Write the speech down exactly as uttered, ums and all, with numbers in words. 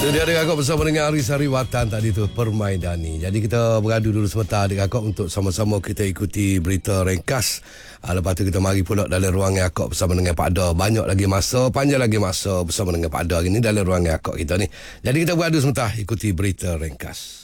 Itu dia adik kakak bersama dengan Aris Hariwatan tadi tu, Permaidani. Jadi kita beradu dulu sebentar adik kakak untuk sama-sama kita ikuti berita ringkas. Ha, lepas tu kita mari pula dalam ruangan akak bersama dengan Pak Da. Banyak lagi masa, panjang lagi masa bersama dengan Pak Da hari ni dalam ruangan akak kita ni. Jadi kita beradu sebentar ikuti berita ringkas.